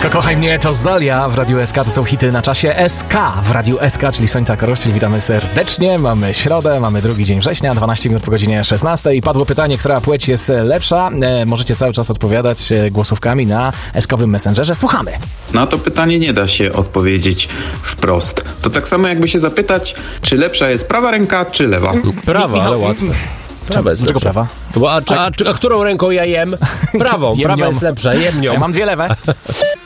Tylko kochaj mnie, to Zolia w Radiu SK, to są hity na czasie SK w Radiu SK, czyli Sońca Korościel. Witamy serdecznie, mamy środę, mamy drugi dzień września, 12 minut po godzinie 16 i padło pytanie, która płeć jest lepsza. Możecie cały czas odpowiadać głosówkami na SK-owym Messengerze. Słuchamy. Na to pytanie nie da się odpowiedzieć wprost. To tak samo jakby się zapytać, czy lepsza jest prawa ręka, czy lewa. Prawa, ale łatwe. Dlaczego prawa? A którą ręką ja jem? Prawą. Jem Prawa nią. jest lepsza, jem nią. Ja mam dwie lewe.